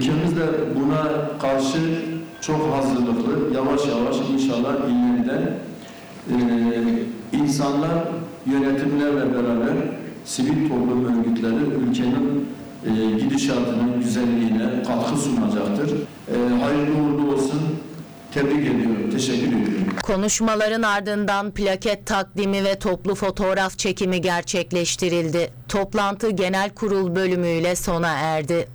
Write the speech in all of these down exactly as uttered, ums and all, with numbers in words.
Ülkemiz de buna karşı çok hazırlıklı. Yavaş yavaş inşallah illerinden e, insanlar yönetimlerle beraber sivil toplum örgütleri ülkenin e, gidişatının güzelliğine katkı sunacaktır. E, hayırlı uğurlu olsun. Tebrik ediyorum. Teşekkür ediyorum. Konuşmaların ardından plaket takdimi ve toplu fotoğraf çekimi gerçekleştirildi. Toplantı genel kurul bölümüyle sona erdi.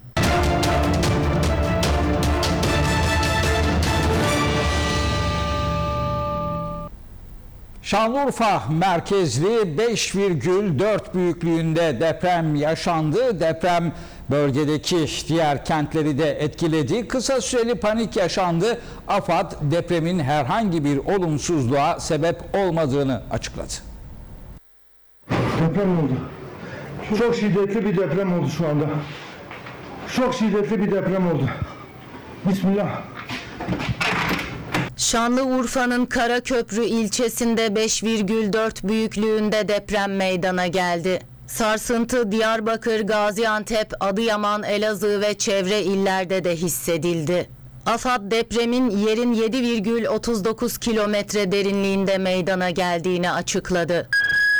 Şanlıurfa merkezli beş virgül dört büyüklüğünde deprem yaşandı. Deprem bölgedeki diğer kentleri de etkiledi. Kısa süreli panik yaşandı. AFAD depremin herhangi bir olumsuzluğa sebep olmadığını açıkladı. Deprem oldu. Çok şiddetli bir deprem oldu şu anda. Çok şiddetli bir deprem oldu. Bismillah. Şanlıurfa'nın Karaköprü ilçesinde beş virgül dört büyüklüğünde deprem meydana geldi. Sarsıntı Diyarbakır, Gaziantep, Adıyaman, Elazığ ve çevre illerde de hissedildi. AFAD depremin yerin yedi virgül otuz dokuz kilometre derinliğinde meydana geldiğini açıkladı.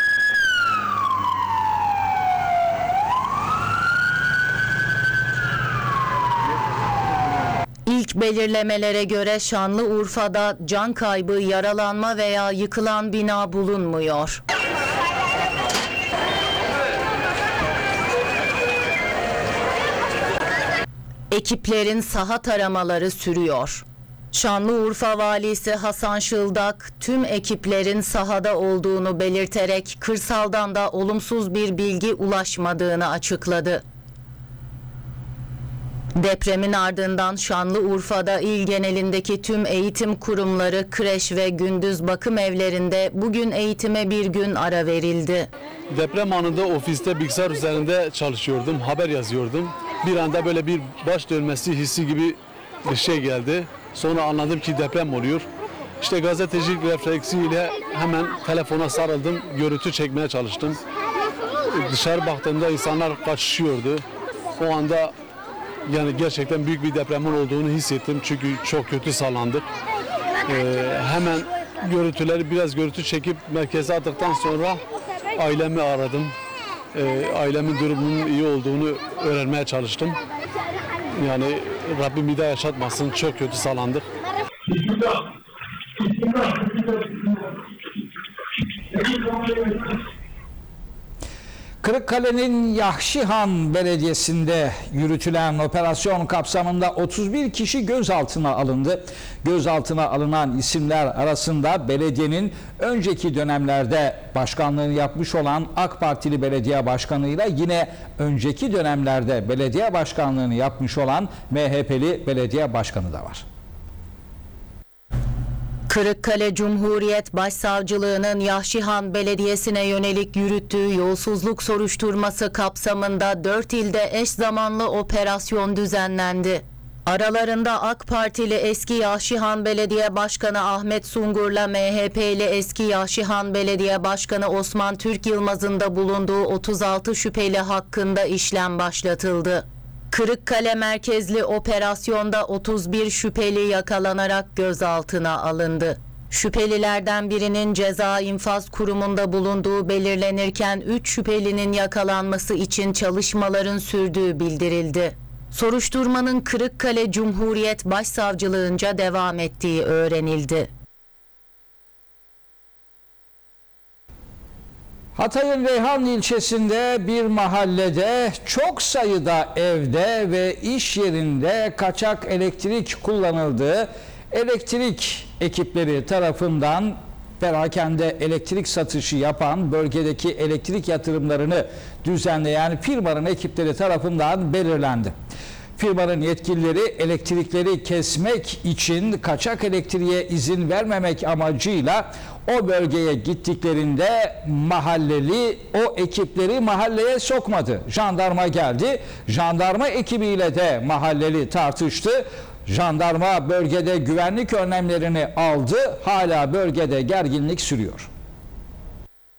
İlk belirlemelere göre Şanlıurfa'da can kaybı, yaralanma veya yıkılan bina bulunmuyor. Ekiplerin saha taramaları sürüyor. Şanlıurfa Valisi Hasan Şıldak tüm ekiplerin sahada olduğunu belirterek kırsaldan da olumsuz bir bilgi ulaşmadığını açıkladı. Depremin ardından Şanlıurfa'da il genelindeki tüm eğitim kurumları, kreş ve gündüz bakım evlerinde bugün eğitime bir gün ara verildi. Deprem anında ofiste bilgisayar üzerinde çalışıyordum, haber yazıyordum. Bir anda böyle bir baş dönmesi hissi gibi bir şey geldi. Sonra anladım ki deprem oluyor. İşte gazetecilik refleksiyle hemen telefona sarıldım, görüntü çekmeye çalıştım. Dışarı baktığımda insanlar kaçışıyordu. O anda yani gerçekten büyük bir depremin olduğunu hissettim çünkü çok kötü sallandık. Ee, hemen görüntüleri biraz görüntü çekip merkeze attıktan sonra ailemi aradım. Ee, ailemin durumunun iyi olduğunu öğrenmeye çalıştım. Yani Rabbim bir daha yaşatmasın, çok kötü sallandık. Kırıkkale'nin Yahşihan Belediyesi'nde yürütülen operasyon kapsamında otuz bir kişi gözaltına alındı. Gözaltına alınan isimler arasında belediyenin önceki dönemlerde başkanlığını yapmış olan AK Partili belediye başkanıyla yine önceki dönemlerde belediye başkanlığını yapmış olan M H P'li belediye başkanı da var. Kırıkkale Cumhuriyet Başsavcılığı'nın Yahşihan Belediyesi'ne yönelik yürüttüğü yolsuzluk soruşturması kapsamında dört ilde eş zamanlı operasyon düzenlendi. Aralarında AK Partili eski Yahşihan Belediye Başkanı Ahmet Sungur'la M H P'li eski Yahşihan Belediye Başkanı Osman Türk Yılmaz'ın da bulunduğu otuz altı şüpheli hakkında işlem başlatıldı. Kırıkkale merkezli operasyonda otuz bir şüpheli yakalanarak gözaltına alındı. Şüphelilerden birinin ceza infaz kurumunda bulunduğu belirlenirken üç şüphelinin yakalanması için çalışmaların sürdüğü bildirildi. Soruşturmanın Kırıkkale Cumhuriyet Başsavcılığınca devam ettiği öğrenildi. Hatay'ın Reyhan ilçesinde bir mahallede çok sayıda evde ve iş yerinde kaçak elektrik kullanıldığı, elektrik ekipleri tarafından perakende elektrik satışı yapan, bölgedeki elektrik yatırımlarını düzenleyen firmanın ekipleri tarafından belirlendi. Firmanın yetkilileri elektrikleri kesmek için kaçak elektriğe izin vermemek amacıyla o bölgeye gittiklerinde mahalleli o ekipleri mahalleye sokmadı. Jandarma geldi. Jandarma ekibiyle de mahalleli tartıştı. Jandarma bölgede güvenlik önlemlerini aldı. Hala bölgede gerginlik sürüyor.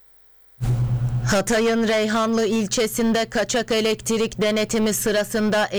Hatay'ın Reyhanlı ilçesinde kaçak elektrik denetimi sırasında